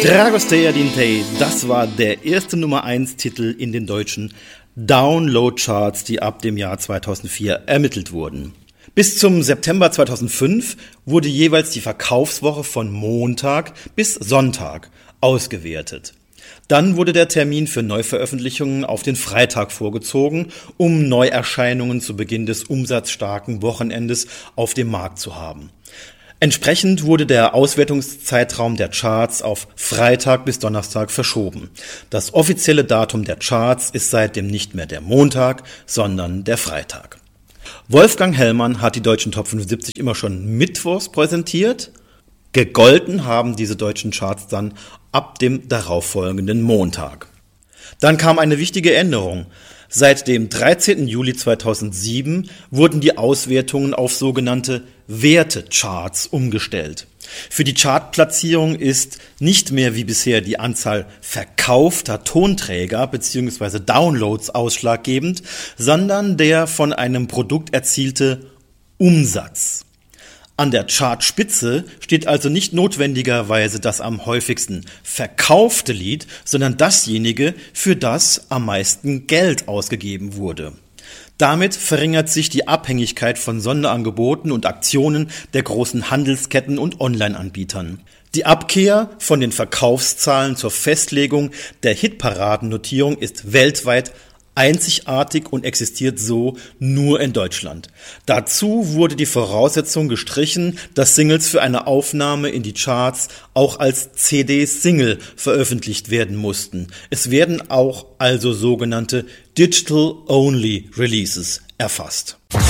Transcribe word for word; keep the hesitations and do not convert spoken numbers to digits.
Dragostea Dintei, das war der erste Nummer eins Titel in den deutschen Download-Charts, die ab dem Jahr zweitausendvier ermittelt wurden. Bis zum September zweitausendfünf wurde jeweils die Verkaufswoche von Montag bis Sonntag ausgewertet. Dann wurde der Termin für Neuveröffentlichungen auf den Freitag vorgezogen, um Neuerscheinungen zu Beginn des umsatzstarken Wochenendes auf dem Markt zu haben. Entsprechend wurde der Auswertungszeitraum der Charts auf Freitag bis Donnerstag verschoben. Das offizielle Datum der Charts ist seitdem nicht mehr der Montag, sondern der Freitag. Wolfgang Hellmann hat die deutschen Top fünfundsiebzig immer schon mittwochs präsentiert. Gegolten haben diese deutschen Charts dann ab dem darauffolgenden Montag. Dann kam eine wichtige Änderung. Seit dem dreizehnten Juli zweitausendsieben wurden die Auswertungen auf sogenannte Wertecharts umgestellt. Für die Chartplatzierung ist nicht mehr wie bisher die Anzahl verkaufter Tonträger bzw. Downloads ausschlaggebend, sondern der von einem Produkt erzielte Umsatz. An der Chartspitze steht also nicht notwendigerweise das am häufigsten verkaufte Lied, sondern dasjenige, für das am meisten Geld ausgegeben wurde. Damit verringert sich die Abhängigkeit von Sonderangeboten und Aktionen der großen Handelsketten und Online-Anbietern. Die Abkehr von den Verkaufszahlen zur Festlegung der Hitparadennotierung ist weltweit einzigartig und existiert so nur in Deutschland. Dazu wurde die Voraussetzung gestrichen, dass Singles für eine Aufnahme in die Charts auch als C D-Single veröffentlicht werden mussten. Es werden auch also sogenannte Digital-Only Releases erfasst.